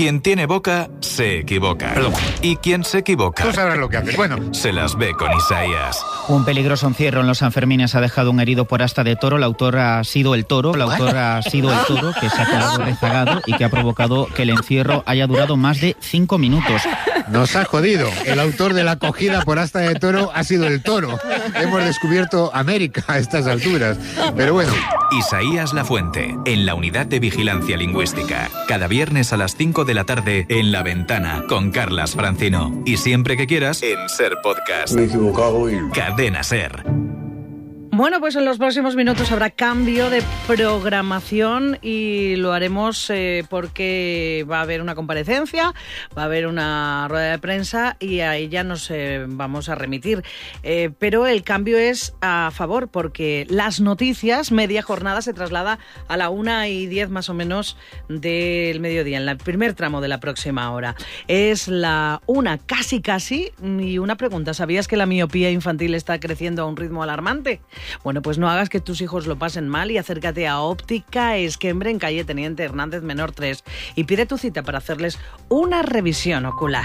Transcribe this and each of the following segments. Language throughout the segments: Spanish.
Quien tiene boca, se equivoca. Perdón. Y quien se equivoca... Tú sabrás lo que haces. Bueno. Se las ve con Isaías. Un peligroso encierro en los Sanfermines ha dejado un herido por asta de toro. El autor ha sido el toro. El autor ha sido el toro que se ha quedado rezagado y que ha provocado que el encierro haya durado más de 5 minutos. Nos ha jodido. El autor de la acogida por asta de toro ha sido el toro. Hemos descubierto América a estas alturas. Pero bueno. Isaías Lafuente, en la Unidad de Vigilancia Lingüística. Cada viernes a las 5 de la tarde en La Ventana con Carlas Francino. Y siempre que quieras en Ser Podcast. Me he equivocado y... Cadena Ser. Bueno, pues en los próximos minutos habrá cambio de programación y lo haremos porque va a haber una comparecencia, va a haber una rueda de prensa y a ella nos vamos a remitir. Pero el cambio es a favor porque las noticias, media jornada, se traslada a la 1:10 más o menos del mediodía, en el primer tramo de la próxima hora. Es la 1 casi, y una pregunta, ¿sabías que la miopía infantil está creciendo a un ritmo alarmante? Bueno, pues no hagas que tus hijos lo pasen mal y acércate a Óptica Esquembre en calle Teniente Hernández Menor 3 y pide tu cita para hacerles una revisión ocular.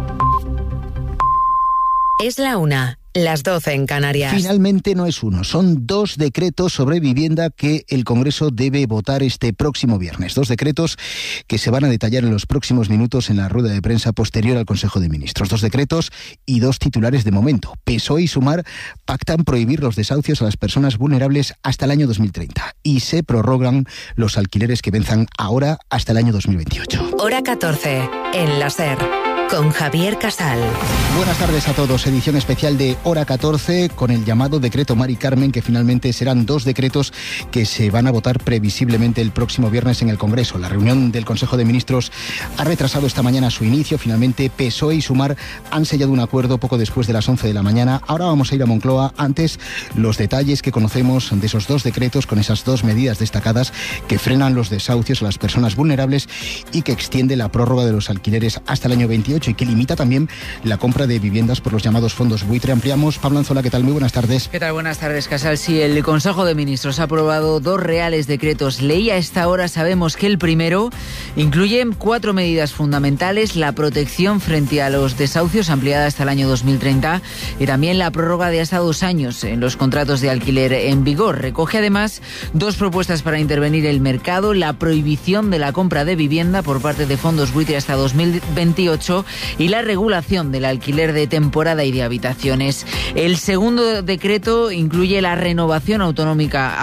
Es la 1, las 12 en Canarias. Finalmente no es uno, son 2 decretos sobre vivienda que el Congreso debe votar este próximo viernes. 2 decretos que se van a detallar en los próximos minutos en la rueda de prensa posterior al Consejo de Ministros. 2 decretos y 2 titulares de momento. PSOE y Sumar pactan prohibir los desahucios a las personas vulnerables hasta el año 2030 y se prorrogan los alquileres que venzan ahora hasta el año 2028. Hora 14, en la SER. Con Javier Casal. Buenas tardes a todos. Edición especial de Hora 14 con el llamado Decreto Mari Carmen, que finalmente serán 2 decretos que se van a votar previsiblemente el próximo viernes en el Congreso. La reunión del Consejo de Ministros ha retrasado esta mañana su inicio. Finalmente PSOE y Sumar han sellado un acuerdo poco después de las 11 de la mañana. Ahora vamos a ir a Moncloa. Antes, los detalles que conocemos de esos 2 decretos con esas 2 medidas destacadas que frenan los desahucios a las personas vulnerables y que extiende la prórroga de los alquileres hasta el año 28 y que limita también la compra de viviendas por los llamados fondos buitre. Ampliamos. Pablo Anzola, ¿qué tal? Muy buenas tardes. ¿Qué tal? Buenas tardes, Casal. Sí, el Consejo de Ministros ha aprobado 2 reales decretos ley. A esta hora sabemos que el primero incluye 4 medidas fundamentales: la protección frente a los desahucios ampliada hasta el año 2030 y también la prórroga de hasta 2 años en los contratos de alquiler en vigor. Recoge además 2 propuestas para intervenir el mercado: la prohibición de la compra de vivienda por parte de fondos buitre hasta 2028 y la regulación del alquiler de temporada y de habitaciones. El segundo decreto incluye la renovación automática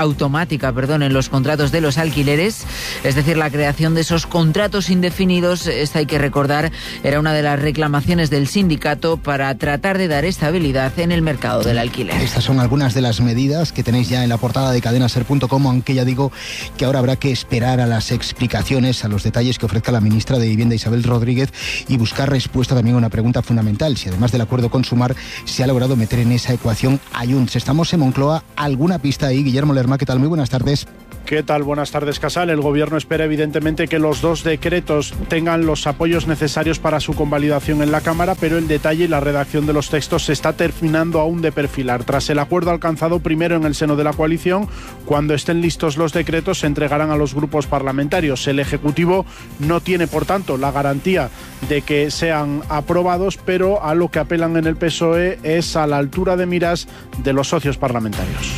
en los contratos de los alquileres, es decir, la creación de esos contratos indefinidos. Esta, hay que recordar, era una de las reclamaciones del sindicato para tratar de dar estabilidad en el mercado del alquiler. Estas son algunas de las medidas que tenéis ya en la portada de cadenaser.com, aunque ya digo que ahora habrá que esperar a las explicaciones, a los detalles que ofrezca la ministra de Vivienda, Isabel Rodríguez, y buscar respuesta también a una pregunta fundamental: si además del acuerdo con Sumar se ha logrado meter en esa ecuación a Junts. Estamos en Moncloa. ¿Alguna pista ahí? Guillermo Lerma, ¿qué tal? Muy buenas tardes. ¿Qué tal? Buenas tardes, Casal. El Gobierno espera evidentemente que los 2 decretos tengan los apoyos necesarios para su convalidación en la Cámara, pero el detalle y la redacción de los textos se está terminando aún de perfilar. Tras el acuerdo alcanzado primero en el seno de la coalición, cuando estén listos los decretos se entregarán a los grupos parlamentarios. El Ejecutivo no tiene, por tanto, la garantía de que sean aprobados, pero a lo que apelan en el PSOE es a la altura de miras de los socios parlamentarios.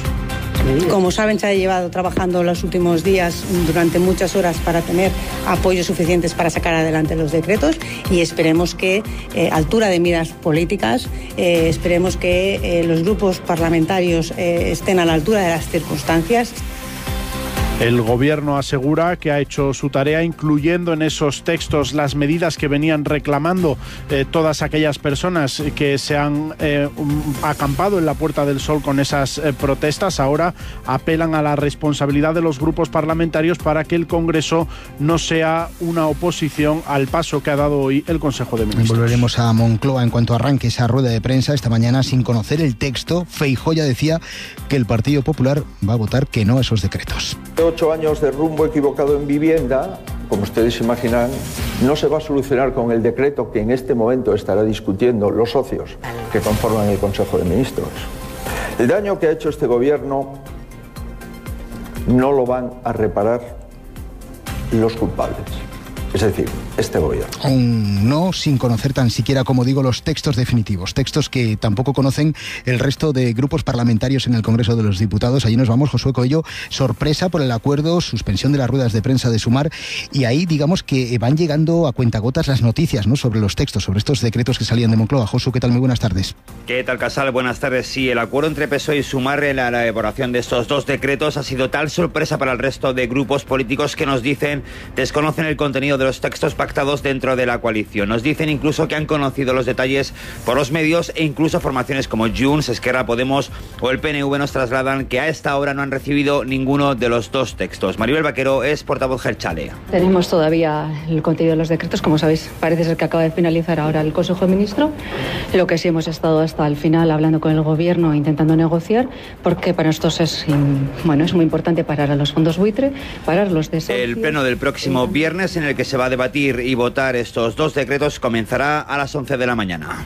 Como saben, se ha llevado trabajando los últimos días durante muchas horas para tener apoyos suficientes para sacar adelante los decretos y esperemos que, altura de miras políticas, esperemos que los grupos parlamentarios estén a la altura de las circunstancias. El Gobierno asegura que ha hecho su tarea, incluyendo en esos textos las medidas que venían reclamando todas aquellas personas que se han acampado en la Puerta del Sol con esas protestas. Ahora apelan a la responsabilidad de los grupos parlamentarios para que el Congreso no sea una oposición al paso que ha dado hoy el Consejo de Ministros. Volveremos a Moncloa en cuanto arranque esa rueda de prensa. Esta mañana, sin conocer el texto, Feijóo ya decía que el Partido Popular va a votar que no a esos decretos. 8 años de rumbo equivocado en vivienda, como ustedes imaginan, no se va a solucionar con el decreto que en este momento estará discutiendo los socios que conforman el Consejo de Ministros. El daño que ha hecho este Gobierno no lo van a reparar los culpables. es decir, este gobierno. Aún no, sin conocer tan siquiera, como digo, los textos definitivos, textos que tampoco conocen el resto de grupos parlamentarios en el Congreso de los Diputados. Allí nos vamos, Josué Coello, sorpresa por el acuerdo, suspensión de las ruedas de prensa de Sumar, y ahí digamos que van llegando a cuentagotas las noticias, ¿no?, sobre los textos, sobre estos decretos que salían de Moncloa. Josu, ¿qué tal? Muy buenas tardes. ¿Qué tal, Casal? Buenas tardes. Sí, el acuerdo entre PSOE y Sumar en la elaboración de estos dos decretos ha sido tal sorpresa para el resto de grupos políticos que nos dicen desconocen el contenido de los textos pactados dentro de la coalición. Nos dicen incluso que han conocido los detalles por los medios e incluso formaciones como Junts, Esquerra, Podemos o el PNV nos trasladan que a esta hora no han recibido ninguno de los dos textos. Maribel Vaquero es portavoz Jeltzale. Tenemos todavía el contenido de los decretos, como sabéis, parece ser que acaba de finalizar ahora el Consejo de Ministros. Lo que sí hemos estado hasta el final hablando con el Gobierno, intentando negociar, porque para nosotros es muy importante parar a los fondos buitre, parar los desahucios. El pleno del próximo viernes, en el que se va a debatir y votar estos dos decretos, comenzará a las 11 de la mañana.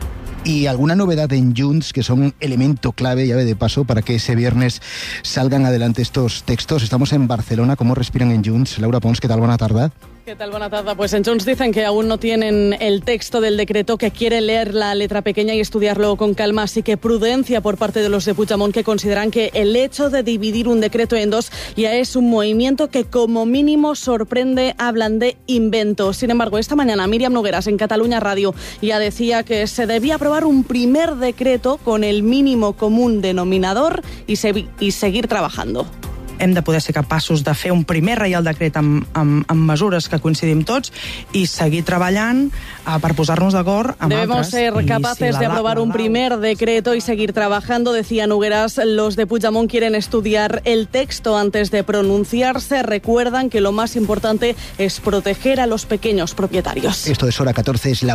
¿Y alguna novedad en Junts, que son elemento clave, llave de paso, para que ese viernes salgan adelante estos textos? Estamos en Barcelona. ¿Cómo respiran en Junts? Laura Pons, ¿qué tal? Buena tarde. ¿Qué tal? Buena tarde. Pues en Junts dicen que aún no tienen el texto del decreto, que quieren leer la letra pequeña y estudiarlo con calma, así que prudencia por parte de los de Puigdemont, que consideran que el hecho de dividir un decreto en dos ya es un movimiento que como mínimo sorprende. Hablan de invento. Sin embargo, esta mañana Míriam Nogueras en Catalunya Radio ya decía que se debía aprobar un primer decreto con el mínimo común denominador y seguir trabajando. Hem de poder ser capaços de fer un primer Reial Decret amb mesures que coincidim tots i seguir treballant per posar-nos d'acord amb Debemos altres. ser capaces de aprobar un primer decreto y seguir trabajando, decía Nogueras. Los de Puigdemont quieren estudiar el texto antes de pronunciarse. Recuerdan que lo más importante es proteger a los pequeños propietarios. Esto es Hora 14, es la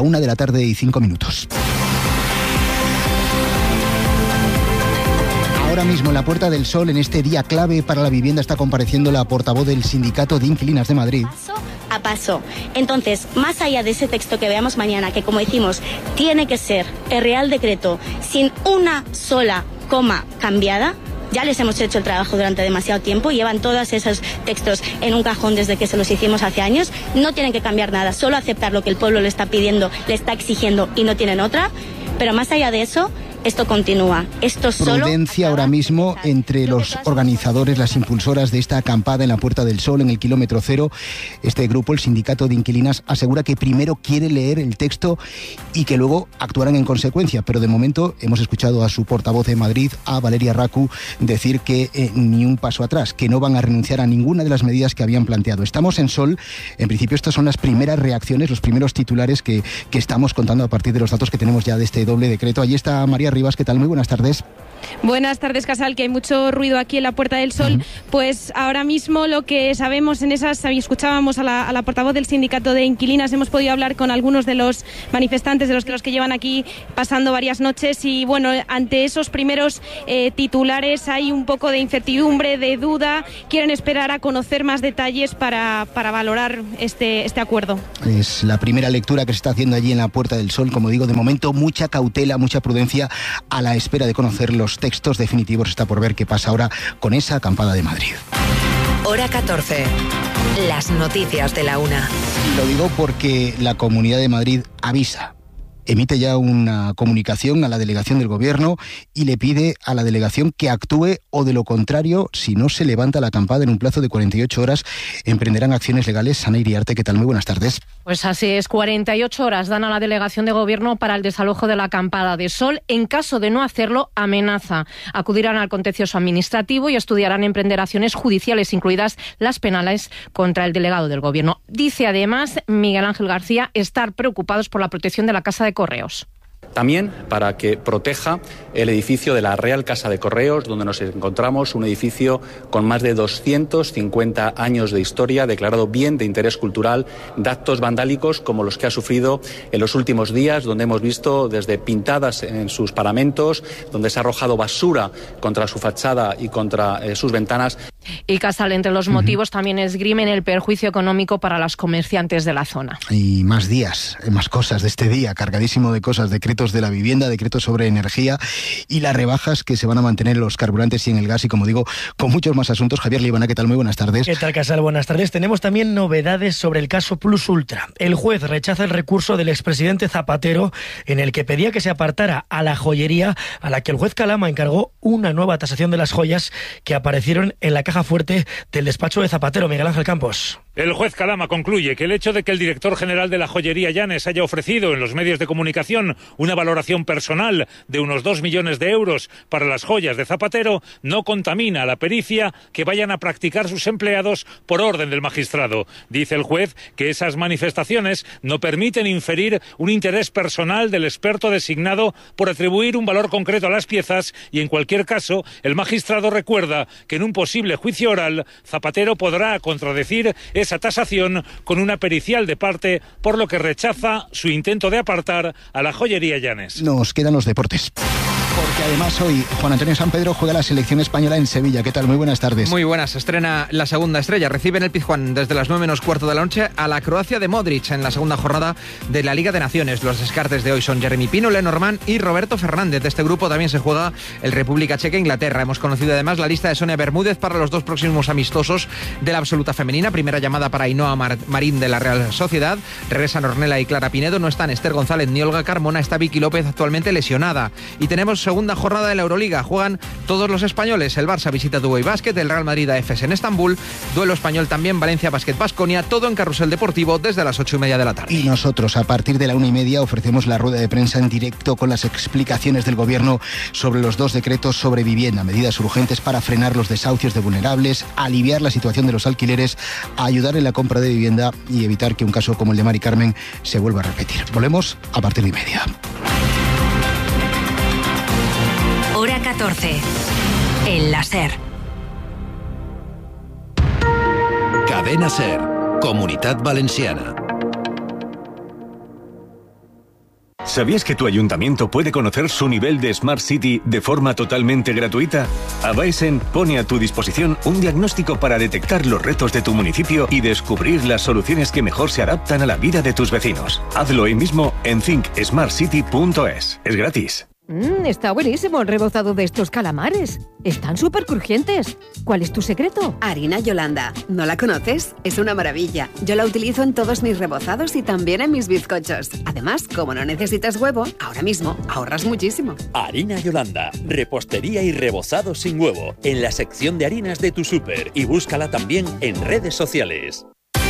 1:05 p.m. Ahora mismo en la Puerta del Sol, en este día clave para la vivienda, está compareciendo la portavoz del Sindicato de Inquilinas de Madrid. Paso a paso. Entonces, más allá de ese texto que veamos mañana, que como decimos, tiene que ser el Real Decreto sin una sola coma cambiada. Ya les hemos hecho el trabajo durante demasiado tiempo, llevan todos esos textos en un cajón desde que se los hicimos hace años, no tienen que cambiar nada, solo aceptar lo que el pueblo le está pidiendo, le está exigiendo y no tienen otra, pero más allá de eso, esto continúa. Esto solo prudencia ahora mismo entre los organizadores, las impulsoras de esta acampada en la Puerta del Sol, en el kilómetro cero. Este grupo, el Sindicato de Inquilinas, asegura que primero quiere leer el texto y que luego actuarán en consecuencia. Pero de momento hemos escuchado a su portavoz de Madrid, a Valeria Racu, decir que ni un paso atrás, que no van a renunciar a ninguna de las medidas que habían planteado. Estamos en Sol. En principio estas son las primeras reacciones, los primeros titulares que estamos contando a partir de los datos que tenemos ya de este doble decreto. Allí está María Rivas, ¿qué tal? Muy buenas tardes. Buenas tardes, Casal, que hay mucho ruido aquí en la Puerta del Sol. Pues ahora mismo lo que sabemos en esas, escuchábamos a la portavoz del Sindicato de Inquilinas, hemos podido hablar con algunos de los manifestantes, de los que llevan aquí pasando varias noches, y bueno, ante esos primeros titulares hay un poco de incertidumbre, de duda, quieren esperar a conocer más detalles para valorar este acuerdo. Es la primera lectura que se está haciendo allí en la Puerta del Sol. Como digo, de momento mucha cautela, mucha prudencia a la espera de conocer los textos definitivos. Está por ver qué pasa ahora con esa acampada de Madrid. Hora 14. Las noticias de la 1. Lo digo porque la Comunidad de Madrid avisa. Emite ya una comunicación a la delegación del Gobierno y le pide a la delegación que actúe, o de lo contrario, si no se levanta la acampada en un plazo de 48 horas, emprenderán acciones legales. Ana Iriarte, ¿qué tal? Muy buenas tardes. Pues así es, 48 horas dan a la delegación de Gobierno para el desalojo de la acampada de Sol. En caso de no hacerlo, amenaza. Acudirán al contencioso administrativo y estudiarán emprender acciones judiciales, incluidas las penales, contra el delegado del Gobierno. Dice además Miguel Ángel García estar preocupados por la protección de la Casa de Correos. También para que proteja el edificio de la Real Casa de Correos, donde nos encontramos, un edificio con más de 250 años de historia, declarado bien de interés cultural, de actos vandálicos como los que ha sufrido en los últimos días, donde hemos visto desde pintadas en sus paramentos, donde se ha arrojado basura contra su fachada y contra sus ventanas. Y Casal, entre los motivos, también esgrimen el perjuicio económico para los comerciantes de la zona. Y más días, más cosas de este día, cargadísimo de cosas, decretos de la vivienda, decretos sobre energía y las rebajas que se van a mantener en los carburantes y en el gas y, como digo, con muchos más asuntos. Javier Libana, ¿qué tal? Muy buenas tardes. ¿Qué tal, Casal? Buenas tardes. Tenemos también novedades sobre el caso Plus Ultra. El juez rechaza el recurso del expresidente Zapatero en el que pedía que se apartara a la joyería a la que el juez Calama encargó una nueva tasación de las joyas que aparecieron en la caja fuerte del despacho de Zapatero. Miguel Ángel Campos. El juez Calama concluye que el hecho de que el director general de la joyería Llanes haya ofrecido en los medios de comunicación una valoración personal de unos 2 millones de euros para las joyas de Zapatero no contamina la pericia que vayan a practicar sus empleados por orden del magistrado. Dice el juez que esas manifestaciones no permiten inferir un interés personal del experto designado por atribuir un valor concreto a las piezas y, en cualquier caso, el magistrado recuerda que en un posible juicio oral Zapatero podrá contradecir esa tasación con una pericial de parte, por lo que rechaza su intento de apartar a la joyería Llanes. Nos quedan los deportes. Porque además hoy Juan Antonio Sampedro juega la selección española en Sevilla. ¿Qué tal? Muy buenas tardes. Muy buenas. Estrena la segunda estrella. Recibe en el Pizjuán desde las 9:15 de la noche a la Croacia de Modric en la segunda jornada de la Liga de Naciones. Los descartes de hoy son Jeremy Pino, Lenormand y Roberto Fernández. De este grupo también se juega el República Checa e Inglaterra. Hemos conocido además la lista de Sonia Bermúdez para los 2 próximos amistosos de la absoluta femenina. Primera llamada para Ainhoa Marín de la Real Sociedad. Regresan Ornella y Clara Pinedo. No están Esther González ni Olga Carmona. Está Vicky López, actualmente lesionada. Y tenemos segunda jornada de la Euroliga. Juegan todos los españoles. El Barça visita Dubai Basket, el Real Madrid a Efes en Estambul. Duelo español también, Valencia Basket Baskonia. Todo en Carrusel Deportivo desde las 8:30 de la tarde. Y nosotros a partir de la 1:30 ofrecemos la rueda de prensa en directo con las explicaciones del Gobierno sobre los 2 decretos sobre vivienda, medidas urgentes para frenar los desahucios de vulnerables, aliviar la situación de los alquileres, ayudar en la compra de vivienda y evitar que un caso como el de Mari Carmen se vuelva a repetir. Volvemos a partir de 1:30. Hora 14. En la SER. Cadena SER. Comunitat Valenciana. ¿Sabías que tu ayuntamiento puede conocer su nivel de Smart City de forma totalmente gratuita? Avaisen pone a tu disposición un diagnóstico para detectar los retos de tu municipio y descubrir las soluciones que mejor se adaptan a la vida de tus vecinos. Hazlo hoy mismo en thinksmartcity.es. Es gratis. Está buenísimo el rebozado de estos calamares. Están súper crujientes. ¿Cuál es tu secreto? Harina Yolanda. ¿No la conoces? Es una maravilla. Yo la utilizo en todos mis rebozados y también en mis bizcochos. Además, como no necesitas huevo, ahora mismo ahorras muchísimo. Harina Yolanda. Repostería y rebozado sin huevo. En la sección de harinas de tu súper. Y búscala también en redes sociales.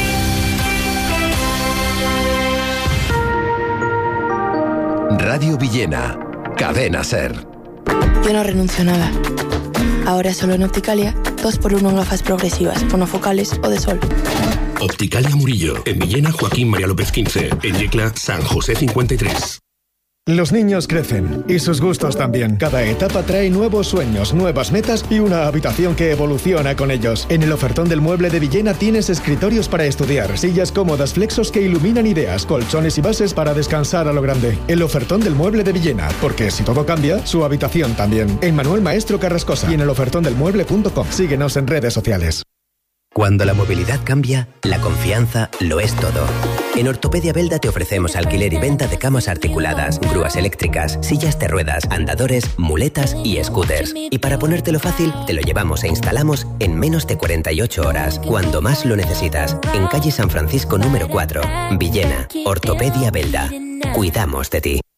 Radio Villena. Cadena SER. Yo no renuncio a nada. Ahora solo en Opticalia, 2x1 en gafas progresivas, monofocales o de sol. Opticalia Murillo, en Villena Joaquín María López 15, en Yecla San José 53. Los niños crecen y sus gustos también. Cada etapa trae nuevos sueños, nuevas metas y una habitación que evoluciona con ellos. En el ofertón del mueble de Villena tienes escritorios para estudiar, sillas cómodas, flexos que iluminan ideas, colchones y bases para descansar a lo grande. El ofertón del mueble de Villena, porque si todo cambia, su habitación también. En Manuel Maestro Carrascosa y en elofertondelmueble.com. Síguenos en redes sociales. Cuando la movilidad cambia, la confianza lo es todo. En Ortopedia Belda te ofrecemos alquiler y venta de camas articuladas, grúas eléctricas, sillas de ruedas, andadores, muletas y scooters. Y para ponértelo fácil, te lo llevamos e instalamos en menos de 48 horas, cuando más lo necesitas. En calle San Francisco número 4, Villena. Ortopedia Belda. Cuidamos de ti.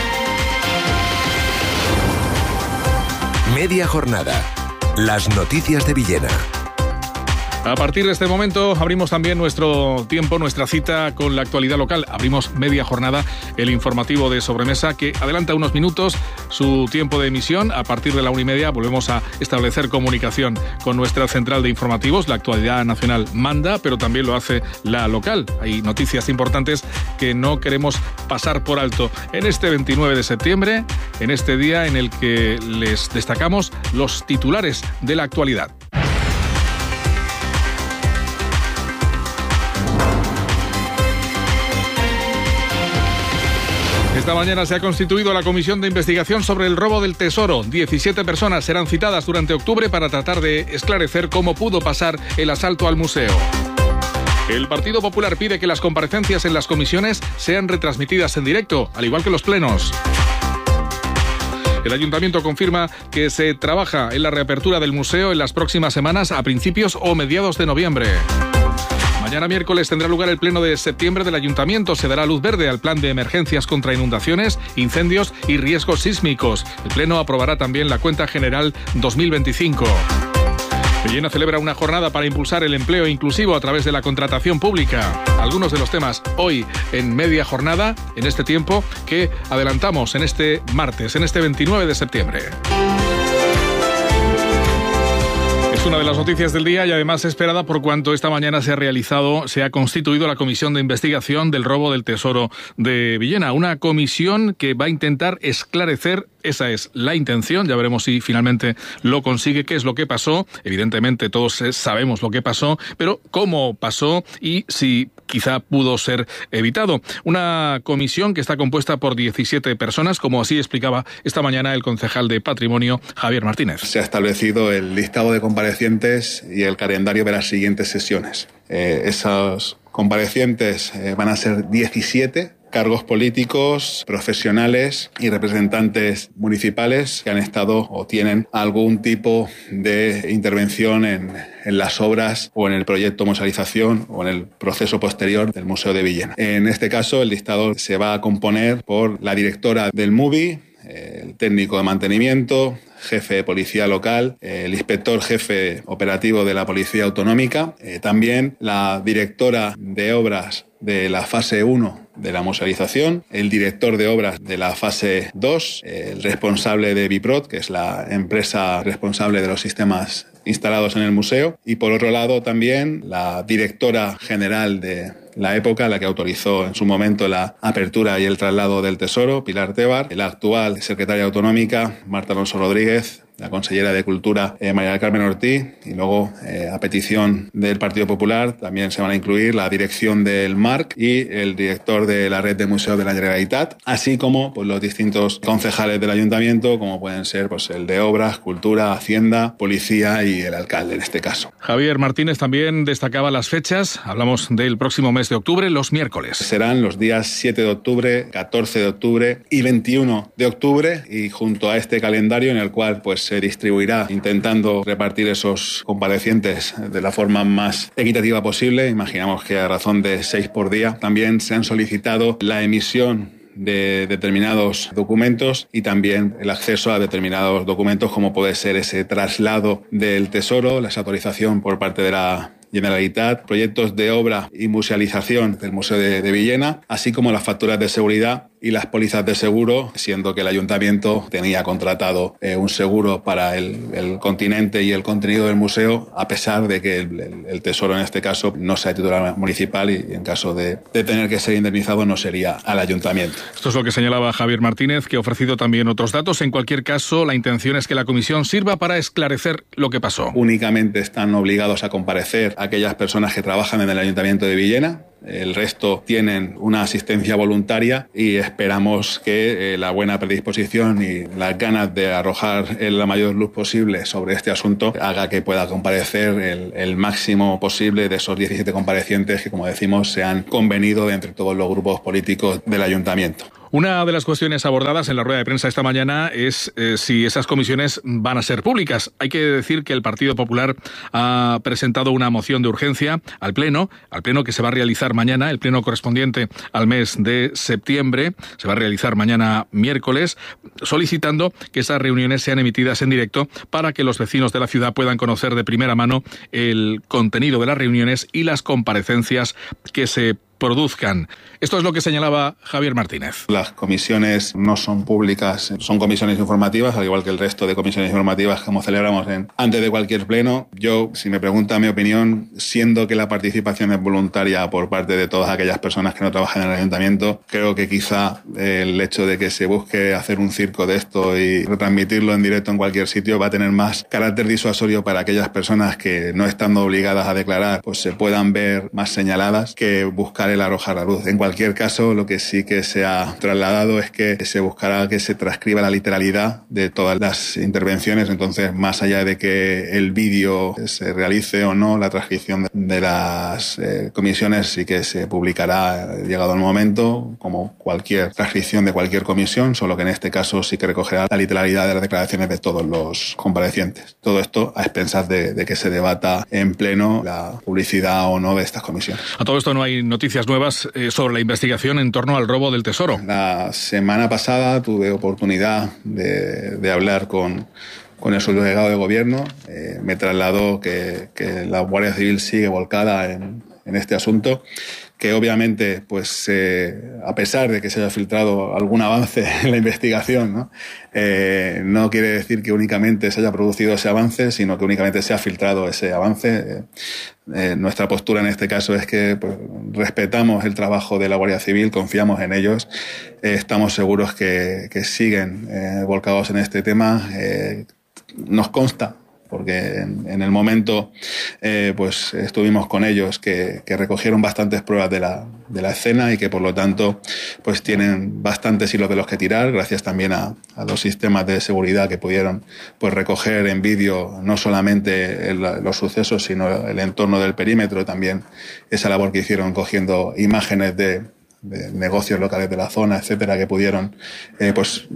Media jornada. Las noticias de Villena. A partir de este momento abrimos también nuestro tiempo, nuestra cita con la actualidad local. Abrimos media jornada, el informativo de Sobremesa, que adelanta unos minutos su tiempo de emisión. A partir de la 1:30 volvemos a establecer comunicación con nuestra central de informativos. La actualidad nacional manda, pero también lo hace la local. Hay noticias importantes que no queremos pasar por alto. En este 29 de septiembre, en este día en el que les destacamos los titulares de la actualidad. Esta mañana se ha constituido la Comisión de Investigación sobre el robo del Tesoro. 17 personas serán citadas durante octubre para tratar de esclarecer cómo pudo pasar el asalto al museo. El Partido Popular pide que las comparecencias en las comisiones sean retransmitidas en directo, al igual que los plenos. El Ayuntamiento confirma que se trabaja en la reapertura del museo en las próximas semanas, a principios o mediados de noviembre. Mañana miércoles tendrá lugar el pleno de septiembre del Ayuntamiento. Se dará luz verde al plan de emergencias contra inundaciones, incendios y riesgos sísmicos. El pleno aprobará también la cuenta general 2025. Villena celebra una jornada para impulsar el empleo inclusivo a través de la contratación pública. Algunos de los temas hoy en media jornada, en este tiempo que adelantamos en este martes, en este 29 de septiembre. Es una de las noticias del día y además esperada por cuanto esta mañana se ha constituido la Comisión de Investigación del robo del Tesoro de Villena. Una comisión que va a intentar esclarecer, esa es la intención, ya veremos si finalmente lo consigue, qué es lo que pasó. Evidentemente todos sabemos lo que pasó, pero cómo pasó y si quizá pudo ser evitado. Una comisión que está compuesta por 17 personas, como así explicaba esta mañana el concejal de Patrimonio, Javier Martínez. Se ha establecido el listado de comparecientes y el calendario de las siguientes sesiones. Esos comparecientes van a ser 17 cargos políticos, profesionales y representantes municipales que han estado o tienen algún tipo de intervención en las obras o en el proyecto musealización o en el proceso posterior del Museo de Villena. En este caso, el listado se va a componer por la directora del MUBI, el técnico de mantenimiento, jefe de policía local, el inspector jefe operativo de la Policía Autonómica, también la directora de obras de la fase 1 de la musealización, el director de obras de la fase 2, el responsable de Biprot, que es la empresa responsable de los sistemas instalados en el museo, y por otro lado también la directora general de la época, la que autorizó en su momento la apertura y el traslado del Tesoro, Pilar Tebar, la actual secretaria autonómica, Marta Alonso Rodríguez, la consellera de Cultura, María del Carmen Ortiz, y luego, a petición del Partido Popular, también se van a incluir la dirección del MARC y el director de la Red de Museos de la Generalitat, así como pues, los distintos concejales del Ayuntamiento, como pueden ser pues, el de Obras, Cultura, Hacienda, Policía y el alcalde en este caso. Javier Martínez también destacaba las fechas. Hablamos del próximo mes de octubre, los miércoles. Serán los días 7 de octubre, 14 de octubre y 21 de octubre, y junto a este calendario en el cual pues se distribuirá intentando repartir esos comparecientes de la forma más equitativa posible. Imaginamos que a razón de 6 por día. También se han solicitado la emisión de determinados documentos y también el acceso a determinados documentos, como puede ser ese traslado del Tesoro, la autorización por parte de la Generalitat, proyectos de obra y musealización del Museo de Villena, así como las facturas de seguridad y las pólizas de seguro, siendo que el Ayuntamiento tenía contratado un seguro para el continente y el contenido del museo, a pesar de que el Tesoro en este caso no sea titular municipal y en caso de tener que ser indemnizado no sería al Ayuntamiento. Esto es lo que señalaba Javier Martínez, que ha ofrecido también otros datos. En cualquier caso, la intención es que la comisión sirva para esclarecer lo que pasó. Únicamente están obligados a comparecer aquellas personas que trabajan en el Ayuntamiento de Villena. El resto tienen una asistencia voluntaria y esperamos que la buena predisposición y las ganas de arrojar la mayor luz posible sobre este asunto haga que pueda comparecer el máximo posible de esos 17 comparecientes que, como decimos, se han convenido de entre todos los grupos políticos del Ayuntamiento. Una de las cuestiones abordadas en la rueda de prensa esta mañana es si esas comisiones van a ser públicas. Hay que decir que el Partido Popular ha presentado una moción de urgencia al Pleno que se va a realizar mañana, el Pleno correspondiente al mes de septiembre, se va a realizar mañana miércoles, solicitando que esas reuniones sean emitidas en directo para que los vecinos de la ciudad puedan conocer de primera mano el contenido de las reuniones y las comparecencias que se produzcan. Esto es lo que señalaba Javier Martínez. Las comisiones no son públicas, son comisiones informativas, al igual que el resto de comisiones informativas como celebramos antes de cualquier pleno. Yo, si me pregunta mi opinión, siendo que la participación es voluntaria por parte de todas aquellas personas que no trabajan en el Ayuntamiento, creo que quizá el hecho de que se busque hacer un circo de esto y retransmitirlo en directo en cualquier sitio va a tener más carácter disuasorio para aquellas personas que, no estando obligadas a declarar, pues se puedan ver más señaladas, que buscar buscar el arrojar la luz. En cualquier caso, lo que sí que se ha trasladado es que se buscará que se transcriba la literalidad de todas las intervenciones. Entonces, más allá de que el vídeo se realice o no, la transcripción de las comisiones sí que se publicará llegado el momento, como cualquier transcripción de cualquier comisión, solo que en este caso sí que recogerá la literalidad de las declaraciones de todos los comparecientes. Todo esto a expensas de que se debata en pleno la publicidad o no de estas comisiones. A todo esto no hay noticias nuevas sobre la investigación en torno al robo del Tesoro. La semana pasada tuve oportunidad de hablar con el subdelegado de Gobierno. Me trasladó que la Guardia Civil sigue volcada en este asunto, que obviamente, pues a pesar de que se haya filtrado algún avance en la investigación, no quiere decir que únicamente se haya producido ese avance, sino que únicamente se ha filtrado ese avance. Nuestra postura en este caso es que pues, respetamos el trabajo de la Guardia Civil, confiamos en ellos, estamos seguros que siguen volcados en este tema. Nos consta, porque en el momento pues estuvimos con ellos, que recogieron bastantes pruebas de la escena y que por lo tanto pues tienen bastantes hilos de los que tirar, gracias también a los sistemas de seguridad que pudieron pues recoger en vídeo no solamente los sucesos, sino el entorno del perímetro, también esa labor que hicieron cogiendo imágenes de negocios locales de la zona, etcétera, que pudieron pues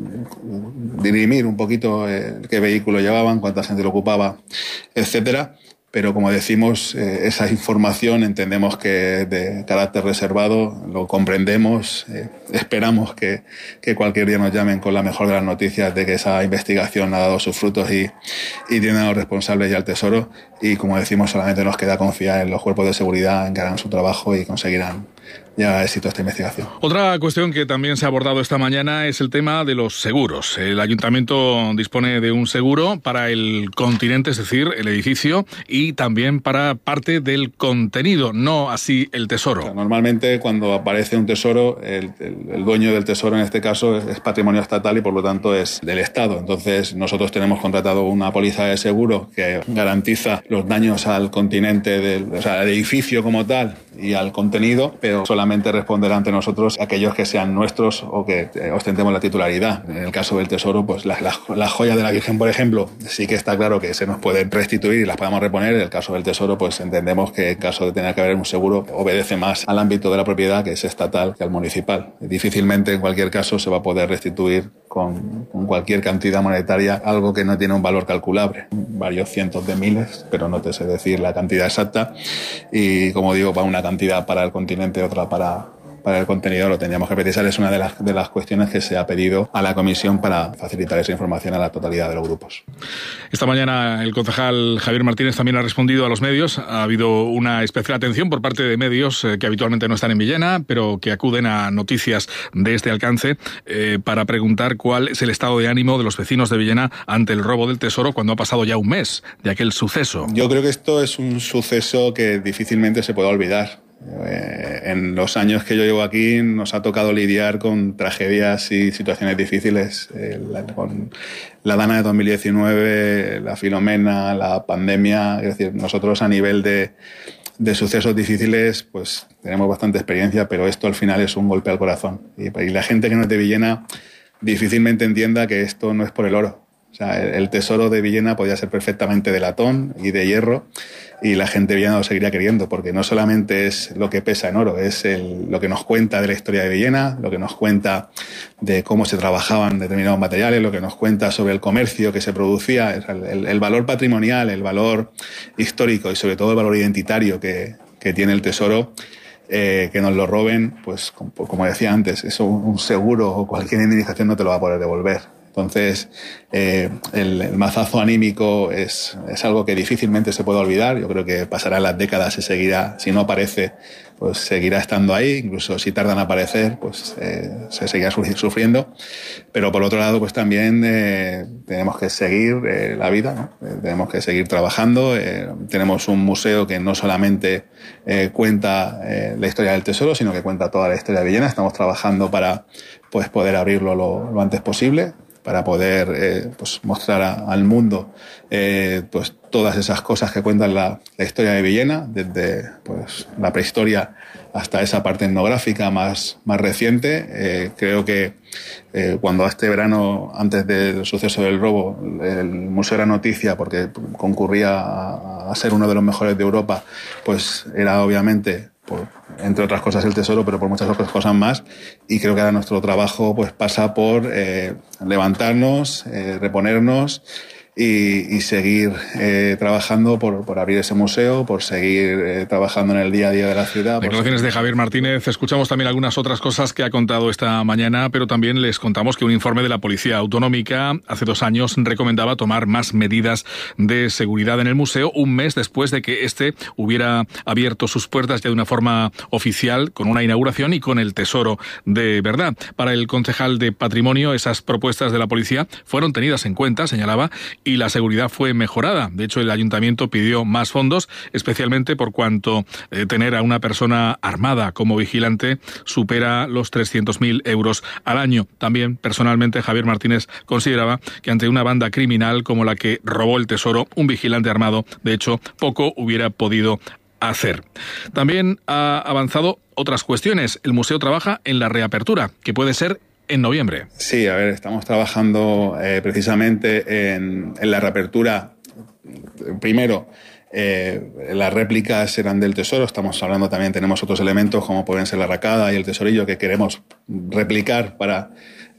dirimir un poquito qué vehículo llevaban, cuánta gente lo ocupaba, etcétera. Pero como decimos, esa información entendemos que es de carácter reservado, lo comprendemos, esperamos que cualquier día nos llamen con la mejor de las noticias de que esa investigación ha dado sus frutos y tienen a los responsables y al Tesoro, y como decimos, solamente nos queda confiar en los cuerpos de seguridad, en que harán su trabajo y conseguirán ya éxito esta investigación. Otra cuestión que también se ha abordado esta mañana es el tema de los seguros. El Ayuntamiento dispone de un seguro para el continente, es decir, el edificio, y también para parte del contenido, no así el Tesoro. O sea, normalmente cuando aparece un tesoro, el dueño del tesoro en este caso es patrimonio estatal y por lo tanto es del Estado. Entonces nosotros tenemos contratado una póliza de seguro que garantiza los daños al continente, o sea, al edificio como tal y al contenido, pero solamente responderá ante nosotros aquellos que sean nuestros o que ostentemos la titularidad. En el caso del Tesoro, pues las joyas de la Virgen, por ejemplo, sí que está claro que se nos pueden restituir y las podemos reponer. En el caso del Tesoro, pues entendemos que en caso de tener que haber un seguro, obedece más al ámbito de la propiedad, que es estatal, que al municipal. Difícilmente, en cualquier caso, se va a poder restituir con cualquier cantidad monetaria algo que no tiene un valor calculable. Varios cientos de miles, pero no te sé decir la cantidad exacta. Y, como digo, va una cantidad para el continente, otra para el contenido. Lo tendríamos que precisar. Es una de las cuestiones que se ha pedido a la Comisión para facilitar esa información a la totalidad de los grupos. Esta mañana el concejal Javier Martínez también ha respondido a los medios. Ha habido una especial atención por parte de medios que habitualmente no están en Villena, pero que acuden a noticias de este alcance para preguntar cuál es el estado de ánimo de los vecinos de Villena ante el robo del Tesoro cuando ha pasado ya un mes de aquel suceso. Yo creo que esto es un suceso que difícilmente se puede olvidar. En los años que yo llevo aquí nos ha tocado lidiar con tragedias y situaciones difíciles, con la Dana de 2019, la Filomena, la pandemia. Es decir, nosotros a nivel de sucesos difíciles pues tenemos bastante experiencia, pero esto al final es un golpe al corazón y la gente que no es de Villena difícilmente entienda que esto no es por el oro. O sea, el Tesoro de Villena podía ser perfectamente de latón y de hierro y la gente de Villena lo seguiría queriendo, porque no solamente es lo que pesa en oro, es lo que nos cuenta de la historia de Villena, lo que nos cuenta de cómo se trabajaban determinados materiales, lo que nos cuenta sobre el comercio que se producía, el valor patrimonial, el valor histórico y sobre todo el valor identitario que tiene el Tesoro. Que nos lo roben, pues como decía antes, eso un seguro o cualquier indemnización no te lo va a poder devolver. Entonces, el mazazo anímico es algo que difícilmente se puede olvidar. Yo creo que pasarán las décadas y seguirá, si no aparece, pues seguirá estando ahí. Incluso si tardan en aparecer, pues se seguirá sufriendo. Pero por otro lado, pues también tenemos que seguir la vida, ¿no? Tenemos que seguir trabajando. Tenemos un museo que no solamente cuenta la historia del Tesoro, sino que cuenta toda la historia de Villena. Estamos trabajando para pues poder abrirlo lo antes posible. para poder pues mostrar al mundo pues todas esas cosas que cuentan la historia de Villena, desde pues la prehistoria hasta esa parte etnográfica más reciente. Creo que cuando este verano, antes del suceso del robo, el museo era noticia porque concurría a ser uno de los mejores de Europa, pues era obviamente, entre otras cosas, el tesoro, pero por muchas otras cosas más. Y creo que ahora nuestro trabajo pues pasa por levantarnos, reponernos y seguir trabajando por abrir ese museo, por seguir trabajando en el día a día de la ciudad. Declaraciones de Javier Martínez. Escuchamos también algunas otras cosas que ha contado esta mañana, pero también les contamos que un informe de la Policía Autonómica hace 2 años recomendaba tomar más medidas de seguridad en el museo, un mes después de que este hubiera abierto sus puertas ya de una forma oficial, con una inauguración y con el tesoro de verdad. Para el concejal de Patrimonio, esas propuestas de la policía fueron tenidas en cuenta, señalaba, y la seguridad fue mejorada. De hecho, el ayuntamiento pidió más fondos, especialmente por cuanto tener a una persona armada como vigilante supera los 300.000 euros al año. También, personalmente, Javier Martínez consideraba que ante una banda criminal como la que robó el tesoro, un vigilante armado, de hecho, poco hubiera podido hacer. También ha avanzado otras cuestiones. El museo trabaja en la reapertura, que puede ser en noviembre. Sí, a ver, estamos trabajando precisamente en la reapertura. Primero, las réplicas serán del tesoro. Estamos hablando también, tenemos otros elementos como pueden ser la arracada y el tesorillo que queremos replicar para,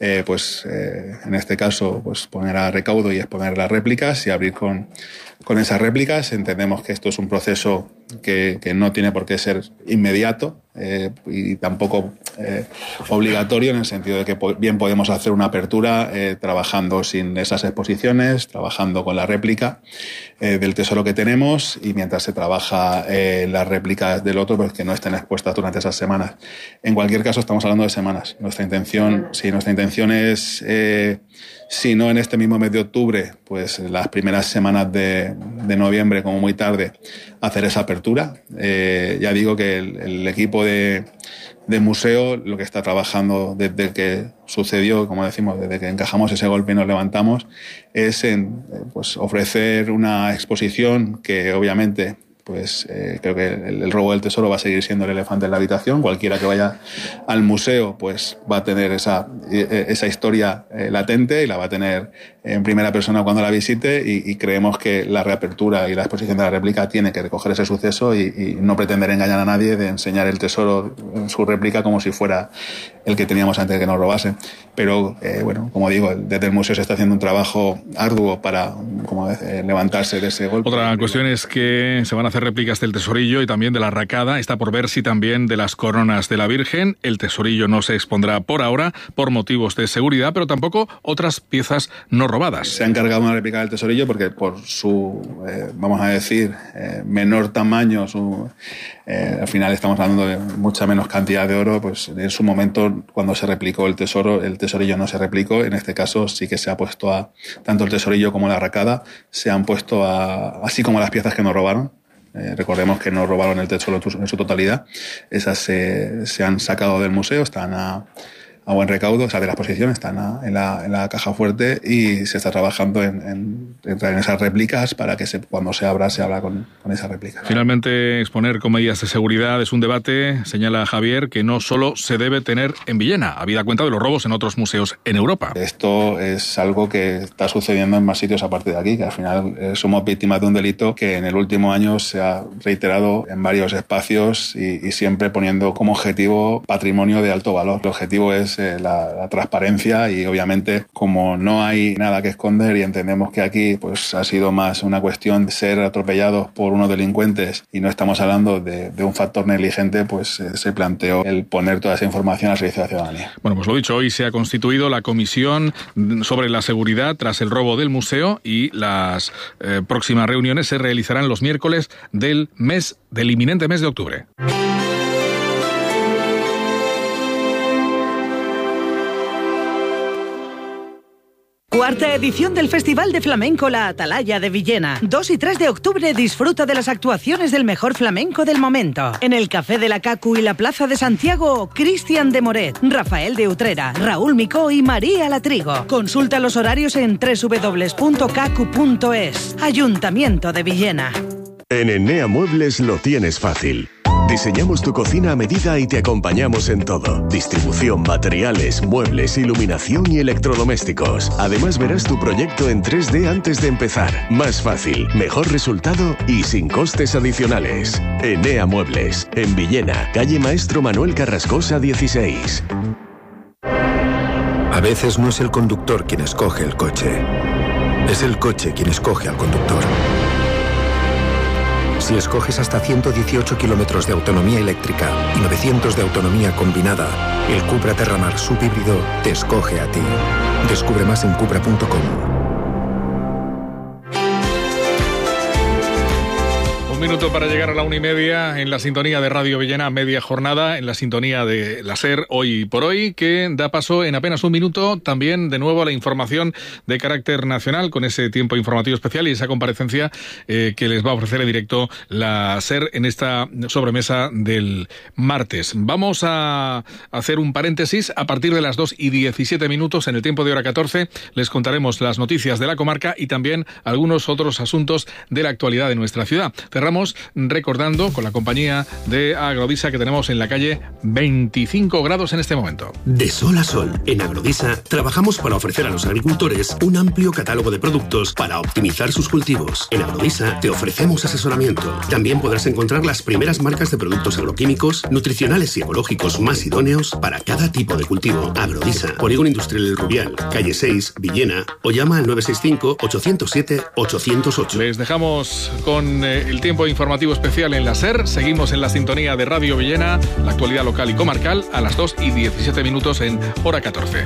en este caso, pues poner a recaudo y exponer las réplicas y abrir con esas réplicas. Entendemos que esto es un proceso que no tiene por qué ser inmediato y tampoco obligatorio, en el sentido de que bien podemos hacer una apertura trabajando sin esas exposiciones, trabajando con la réplica del tesoro que tenemos, y mientras se trabaja las réplicas del otro, pues que no estén expuestas durante esas semanas. En cualquier caso, estamos hablando de semanas. Nuestra intención es, si no en este mismo mes de octubre, pues las primeras semanas de noviembre, como muy tarde, hacer esa apertura. Ya digo que el equipo de museo lo que está trabajando desde que sucedió, como decimos, desde que encajamos ese golpe y nos levantamos, es en ofrecer una exposición que obviamente creo que el robo del tesoro va a seguir siendo el elefante en la habitación. Cualquiera que vaya al museo pues va a tener esa historia latente y la va a tener en primera persona cuando la visite, y creemos que la reapertura y la exposición de la réplica tiene que recoger ese suceso y no pretender engañar a nadie de enseñar el tesoro en su réplica como si fuera el que teníamos antes de que nos robasen. Pero como digo, desde el museo se está haciendo un trabajo arduo para levantarse de ese golpe. Otra cuestión es que se van a hacer réplicas del tesorillo y también de la arracada. Está por ver si también de las coronas de la Virgen. El tesorillo no se expondrá por ahora por motivos de seguridad, pero tampoco otras piezas no robadas. Se ha encargado una réplica del tesorillo porque por su, menor tamaño, al final estamos hablando de mucha menos cantidad de oro, pues en su momento cuando se replicó el tesorillo no se replicó. En este caso sí que se ha puesto tanto el tesorillo como la arracada, se han puesto así como las piezas que nos robaron. Recordemos que no robaron el tesoro en su totalidad. Esas se han sacado del museo, están a buen recaudo, de la exposición, están en la caja fuerte, y se está trabajando en traer esas réplicas para que cuando se abra con esas réplicas. Finalmente, exponer con medidas de seguridad es un debate, señala Javier, que no solo se debe tener en Villena, habida cuenta de los robos en otros museos en Europa. Esto es algo que está sucediendo en más sitios aparte de aquí, que al final somos víctimas de un delito que en el último año se ha reiterado en varios espacios y siempre poniendo como objetivo patrimonio de alto valor. El objetivo es la transparencia, y obviamente como no hay nada que esconder y entendemos que aquí pues ha sido más una cuestión de ser atropellados por unos delincuentes y no estamos hablando de un factor negligente, pues se planteó el poner toda esa información al servicio de la ciudadanía. Bueno, pues lo dicho, hoy se ha constituido la comisión sobre la seguridad tras el robo del museo, y las próximas reuniones se realizarán los miércoles del inminente mes de octubre. Cuarta edición del Festival de Flamenco La Atalaya de Villena. 2 y 3 de octubre disfruta de las actuaciones del mejor flamenco del momento. En el Café de la Cacu y la Plaza de Santiago, Cristian de Moret, Rafael de Utrera, Raúl Micó y María Latrigo. Consulta los horarios en www.cacu.es. Ayuntamiento de Villena. En Enea Muebles lo tienes fácil. Diseñamos tu cocina a medida y te acompañamos en todo. Distribución, materiales, muebles, iluminación y electrodomésticos. Además verás tu proyecto en 3D antes de empezar. Más fácil, mejor resultado y sin costes adicionales. Enea Muebles, en Villena, calle Maestro Manuel Carrascosa 16. A veces no es el conductor quien escoge el coche. Es el coche quien escoge al conductor. Si escoges hasta 118 kilómetros de autonomía eléctrica y 900 de autonomía combinada, el Cupra Terramar subhíbrido te escoge a ti. Descubre más en cupra.com. Un minuto para llegar a la 1:30 en la sintonía de Radio Villena, media jornada, en la sintonía de la SER Hoy por Hoy, que da paso en apenas un minuto también de nuevo a la información de carácter nacional, con ese tiempo informativo especial y esa comparecencia que les va a ofrecer en directo la SER en esta sobremesa del martes. Vamos a hacer un paréntesis. A partir de las 2:17 en el tiempo de hora 14 les contaremos las noticias de la comarca y también algunos otros asuntos de la actualidad de nuestra ciudad. Cerramos recordando con la compañía de Agrodisa que tenemos en la calle 25 grados en este momento. De sol a sol, en Agrodisa trabajamos para ofrecer a los agricultores un amplio catálogo de productos para optimizar sus cultivos. En Agrodisa te ofrecemos asesoramiento. También podrás encontrar las primeras marcas de productos agroquímicos, nutricionales y ecológicos más idóneos para cada tipo de cultivo. Agrodisa, Polígono Industrial El Rubial, calle 6, Villena, o llama al 965-807-808. Les dejamos con el tiempo informativo especial en la SER. Seguimos en la sintonía de Radio Villena, la actualidad local y comarcal, a las 2:17 en hora 14.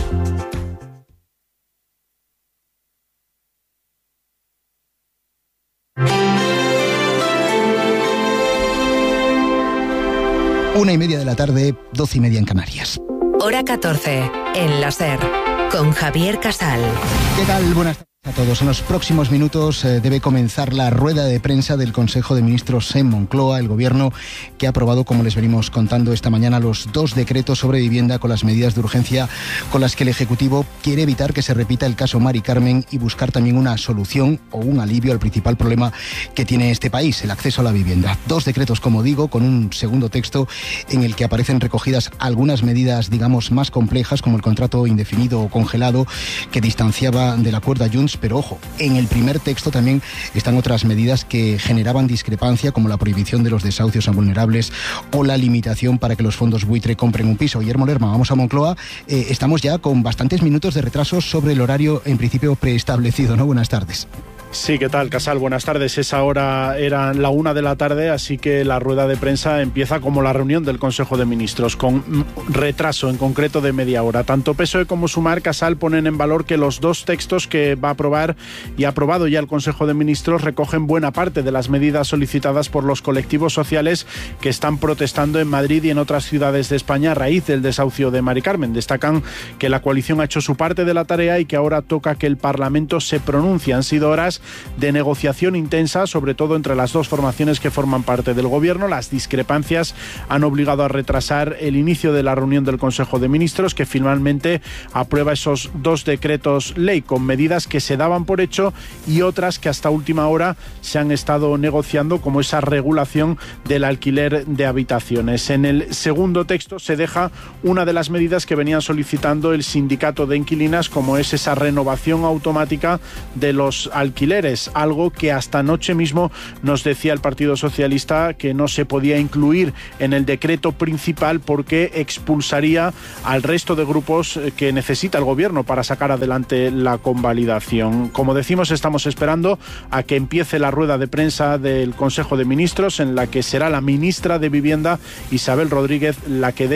Una y media de la tarde, 12:30 en Canarias. Hora 14 en la SER con Javier Casal. ¿Qué tal? Buenas tardes a todos. En los próximos minutos debe comenzar la rueda de prensa del Consejo de Ministros en Moncloa, el Gobierno que ha aprobado, como les venimos contando esta mañana, los 2 decretos sobre vivienda con las medidas de urgencia con las que el Ejecutivo quiere evitar que se repita el caso Mari Carmen y buscar también una solución o un alivio al principal problema que tiene este país, el acceso a la vivienda. 2 decretos, como digo, con un segundo texto en el que aparecen recogidas algunas medidas, digamos, más complejas, como el contrato indefinido o congelado que distanciaba del acuerdo a Junts. Pero ojo, en el primer texto también están otras medidas que generaban discrepancia, como la prohibición de los desahucios a vulnerables o la limitación para que los fondos buitre compren un piso. Guillermo Lerma, vamos a Moncloa. Estamos ya con bastantes minutos de retraso sobre el horario en principio preestablecido, ¿no? Buenas tardes. Sí, ¿qué tal, Casal? Buenas tardes. Esa hora era la 1 de la tarde, así que la rueda de prensa empieza como la reunión del Consejo de Ministros, con retraso en concreto de media hora. Tanto PSOE como Sumar, Casal, ponen en valor que los 2 textos que va a aprobar y ha aprobado ya el Consejo de Ministros recogen buena parte de las medidas solicitadas por los colectivos sociales que están protestando en Madrid y en otras ciudades de España a raíz del desahucio de Mari Carmen. Destacan que la coalición ha hecho su parte de la tarea y que ahora toca que el Parlamento se pronuncie. Han sido horas de negociación intensa, sobre todo entre las 2 formaciones que forman parte del Gobierno. Las discrepancias han obligado a retrasar el inicio de la reunión del Consejo de Ministros, que finalmente aprueba esos 2 decretos ley con medidas que se daban por hecho y otras que hasta última hora se han estado negociando, como esa regulación del alquiler de habitaciones. En el segundo texto se deja una de las medidas que venían solicitando el sindicato de inquilinas, como es esa renovación automática de los alquileres, algo que hasta anoche mismo nos decía el Partido Socialista que no se podía incluir en el decreto principal porque expulsaría al resto de grupos que necesita el Gobierno para sacar adelante la convalidación. Como decimos, estamos esperando a que empiece la rueda de prensa del Consejo de Ministros, en la que será la ministra de Vivienda, Isabel Rodríguez, la que dé